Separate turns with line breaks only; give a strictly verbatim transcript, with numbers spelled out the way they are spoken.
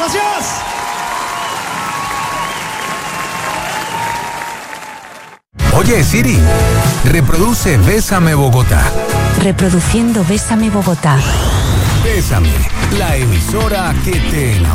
Gracias.
Oye, Siri, reproduce Bésame Bogotá.
Reproduciendo Bésame Bogotá.
Bésame, la emisora que te enamora.